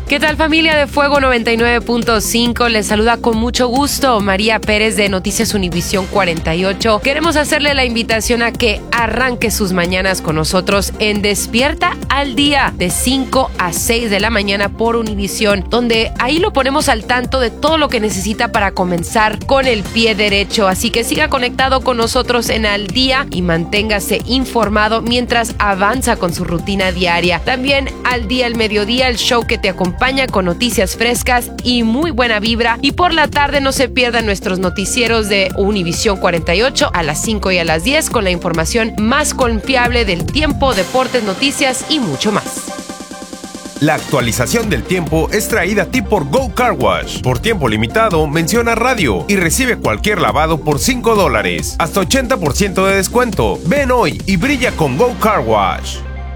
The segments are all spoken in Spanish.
¿Qué tal, familia de Fuego 99.5? Les saluda con mucho gusto María Pérez de Noticias Univisión 48. Queremos hacerle la invitación a que arranque sus mañanas con nosotros en Despierta al Día de 5 a 6 de la mañana por Univisión, donde ahí lo ponemos al tanto de todo lo que necesita para comenzar con el pie derecho. Así que siga conectado con nosotros en Al Día y manténgase informado mientras avanza con su rutina diaria. También Al Día al mediodía, el show que te acompaña con noticias frescas y muy buena vibra. Y por la tarde no se pierdan nuestros noticieros de Univisión 48 a las 5 y a las 10 con la información más confiable del tiempo, deportes, noticias y mucho más. La actualización del tiempo es traída a ti por Go Car Wash. Por tiempo limitado, menciona radio y recibe cualquier lavado por $5. Hasta 80% de descuento. Ven hoy y brilla con Go Car Wash.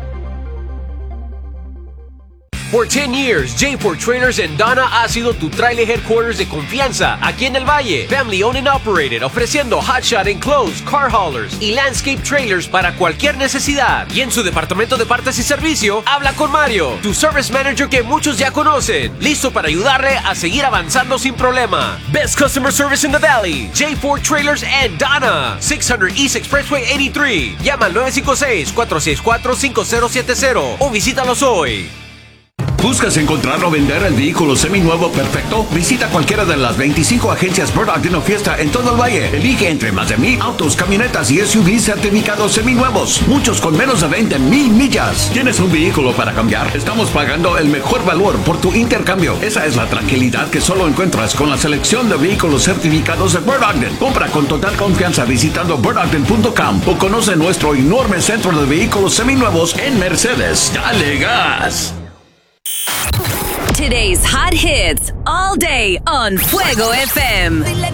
For 10 years, J4 Trailers en Donna ha sido tu trailer headquarters de confianza aquí en el Valle. Family owned and operated, ofreciendo hotshot enclosed, car haulers y landscape trailers para cualquier necesidad. Y en su departamento de partes y servicio, habla con Mario, tu service manager que muchos ya conocen, listo para ayudarle a seguir avanzando sin problema. Best customer service in the Valley, J4 Trailers en Donna, 600 East Expressway 83. Llama al 956-464-5070 o visítalos hoy. ¿Buscas encontrar o vender el vehículo seminuevo perfecto? Visita cualquiera de las 25 agencias Bird Ogden Fiesta en todo el valle. Elige entre más de 1,000 autos, camionetas y SUVs certificados seminuevos, muchos con menos de 20,000 millas. ¿Tienes un vehículo para cambiar? Estamos pagando el mejor valor por tu intercambio. Esa es la tranquilidad que solo encuentras con la selección de vehículos certificados de Bird Ogden. Compra con total confianza visitando birdogden.com o conoce nuestro enorme centro de vehículos seminuevos en Mercedes. ¡Dale gas! Today's hot hits all day on Fuego FM.